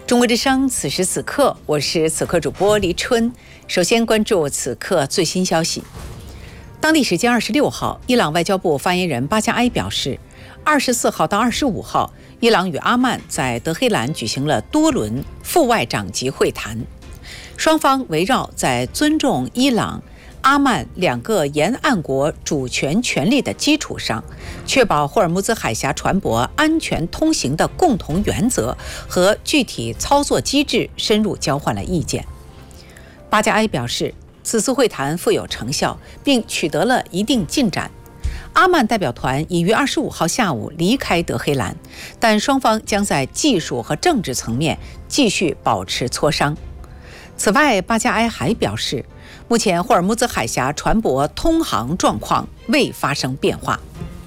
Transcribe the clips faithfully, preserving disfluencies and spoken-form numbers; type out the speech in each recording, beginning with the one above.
中国之声，此时此刻，我是此刻主播黎春。首先关注此刻最新消息。当地时间二十六号，伊朗外交部发言人巴加埃表示，二十四号到二十五号，伊朗与阿曼在德黑兰举行了多轮副外长级会谈，双方围绕在尊重伊朗、阿曼两个沿岸国主权权利的基础上，确保霍尔木兹海峡船舶安全通行的共同原则和具体操作机制深入交换了意见。巴加埃表示，此次会谈富有成效，并取得了一定进展。阿曼代表团已于二十五号下午离开德黑兰，但双方将在技术和政治层面继续保持磋商。此外，巴加埃还表示，目前霍尔木兹海峡船舶通航状况未发生变化。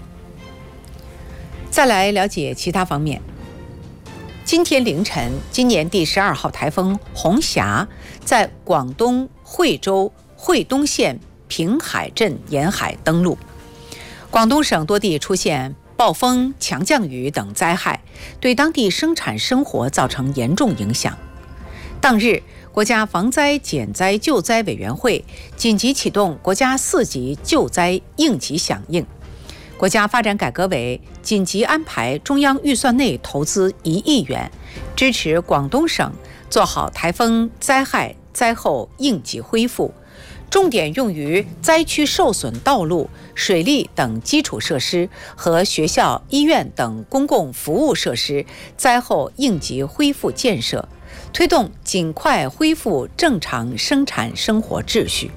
再来了解其他方面。今天凌晨，今年第十二号台风红霞在广东惠州惠东县平海镇沿海登陆，广东省多地出现暴风、强降雨等灾害，对当地生产生活造成严重影响。当日，国家防灾减灾救灾委员会紧急启动国家四级救灾应急响应，国家发展改革委紧急安排中央预算内投资一亿元，支持广东省做好台风灾害灾后应急恢复，重点用于灾区受损道路、水利等基础设施和学校、医院等公共服务设施灾后应急恢复建设，推动尽快恢复正常生产生活秩序。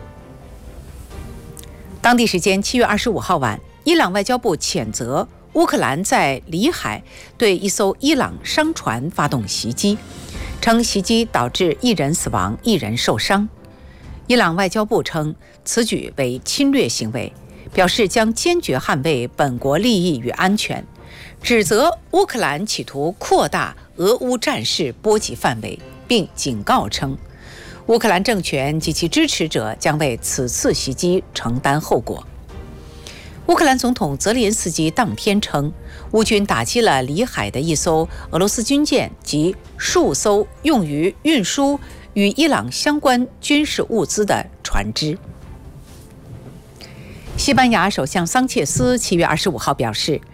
当地时间七月二十五号晚，伊朗外交部谴责乌克兰在里海对一艘伊朗商船发动袭击，称袭击导致一人死亡、一人受伤。伊朗外交部称此举为侵略行为，表示将坚决捍卫本国利益与安全，指责乌克兰企图扩大俄乌战事波及范围，并警告称，乌克兰政权及其支持者将为此次袭击承担后果。乌克兰总统泽连斯基当天称，乌军打击了里海的一艘俄罗斯军舰及数艘用于运输与伊朗相关军事物资的船只。西班牙首相桑切斯七月二十五号表示，